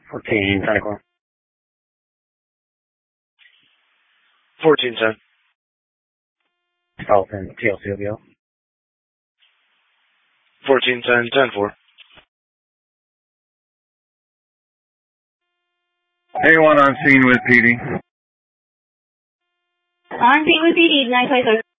14, Pinnacle. 1410. Dalton, TLCWO. 1410, 10-4. A1 on scene with PD. On scene with PD, 9 sir.